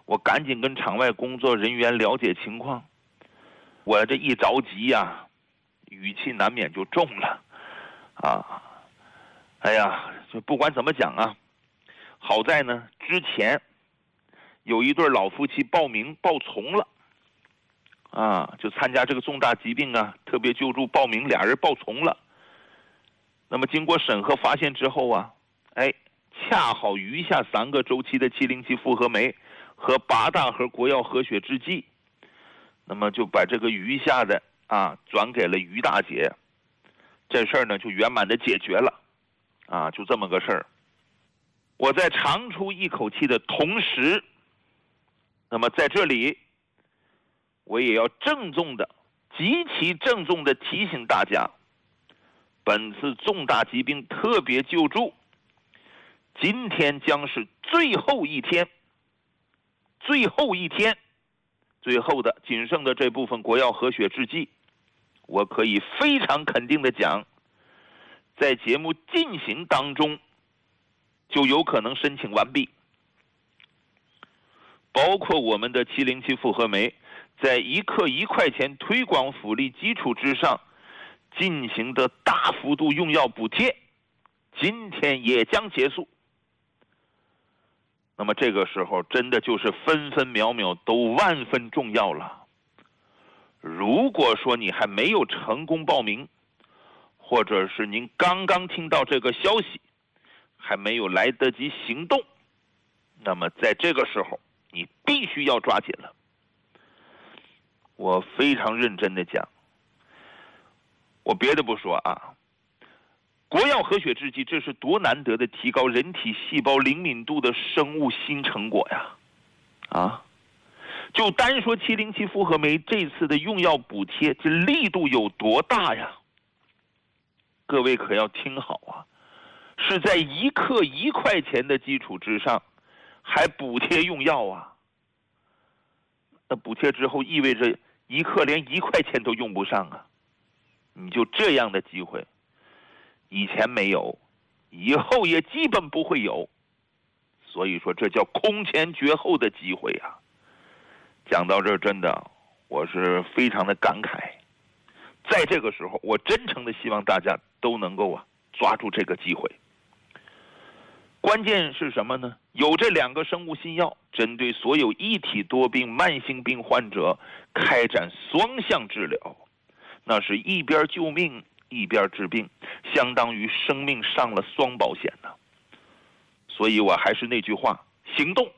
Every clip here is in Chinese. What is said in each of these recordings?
我赶紧跟场外工作人员了解情况。我这一着急呀，语气难免就重了啊。哎呀，就不管怎么讲啊，好在呢之前有一对老夫妻报名报从了啊，就参加这个重大疾病特别救助报名，俩人报从了。那么经过审核发现之后恰好余下3个周期的707复合酶和8大盒国药和血制剂，那么就把这个余下的转给了于大姐，这事儿呢就圆满的解决了就这么个事儿。我在长出一口气的同时，那么在这里我也要极其郑重的提醒大家，本次重大疾病特别救助今天将是最后一天，最后的仅剩的这部分国药和血制剂，我可以非常肯定的讲，在节目进行当中就有可能申请完毕。包括我们的707复合酶在1克1块钱推广福利基础之上进行的大幅度用药补贴，今天也将结束。那么这个时候真的就是分分秒秒都万分重要了。如果说你还没有成功报名，或者是您刚刚听到这个消息还没有来得及行动，那么在这个时候你必须要抓紧了。我非常认真的讲，我别的不说国药和血制剂这是多难得的提高人体细胞灵敏度的生物新成果呀！就单说707复合酶这次的用药补贴，这力度有多大呀？各位可要听好是在1克1块钱的基础之上还补贴用药那补贴之后意味着1克连1块钱都用不上你就这样的机会以前没有，以后也基本不会有，所以说这叫空前绝后的机会讲到这儿，真的我是非常的感慨。在这个时候我真诚的希望大家都能够抓住这个机会。关键是什么呢？有这2个生物新药针对所有一体多病慢性病患者开展双向治疗，那是一边救命一边治病，相当于生命上了双保险所以我还是那句话，行动，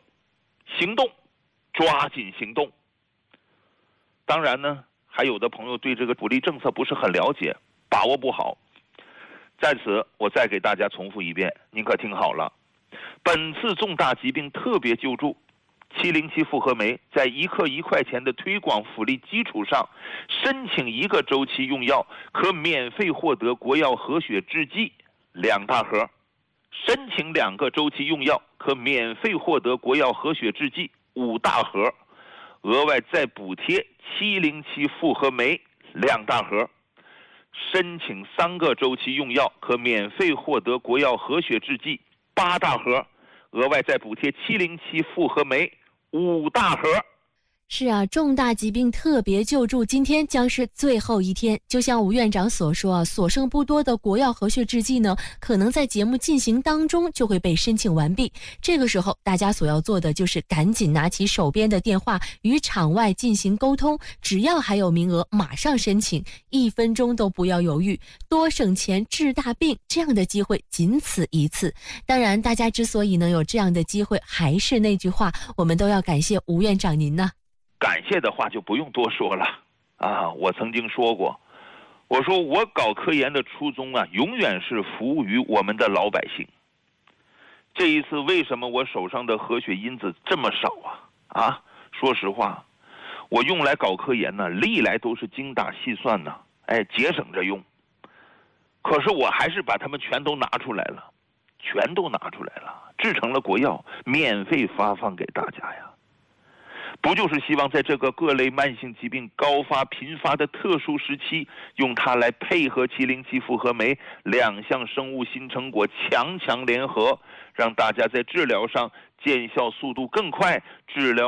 抓紧行动。当然呢，还有的朋友对这个福利政策不是很了解，把握不好。在此我再给大家重复一遍，您可听好了，本次重大疾病特别救助707复合酶在1克1块钱的推广福利基础上，申请1个周期用药可免费获得国药和血制剂2大盒，申请2个周期用药可免费获得国药和血制剂5大盒，额外再补贴707复合酶2大盒，申请3个周期用药可免费获得国药和血制剂8大盒，额外再补贴707复合酶5大盒。 是重大疾病特别救助今天将是最后一天，就像吴院长所说所剩不多的国药和血制剂呢，可能在节目进行当中就会被申请完毕。这个时候大家所要做的就是赶紧拿起手边的电话与场外进行沟通，只要还有名额马上申请，1分钟都不要犹豫，多省钱治大病，这样的机会仅此一次。当然大家之所以能有这样的机会，还是那句话，我们都要感谢吴院长您呢。 感谢的话就不用多说了我曾经说过，我说我搞科研的初衷永远是服务于我们的老百姓。这一次为什么我手上的和血因子这么少说实话，我用来搞科研历来都是精打细算节省着用，可是我还是把它们全都拿出来了，制成了国药，免费发放给大家呀。不就是希望在这个各类慢性疾病高发频发的特殊时期，用它来配合707复合酶2项生物新成果强联合，让大家在治疗上见效速度更快，治疗